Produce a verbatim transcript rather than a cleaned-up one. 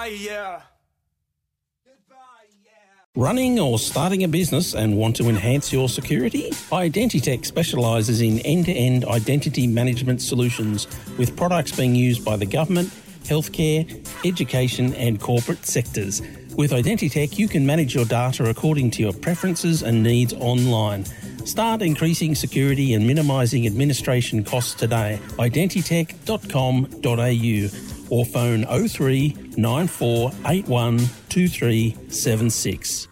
yeah. Running or starting a business and want to enhance your security? Identitech specialises in end-to-end identity management solutions with products being used by the government, healthcare, education and corporate sectors. With Identitech, you can manage your data according to your preferences and needs online. Start increasing security and minimising administration costs today. identitech dot com dot a u or phone oh three nine four eight one two three seven six.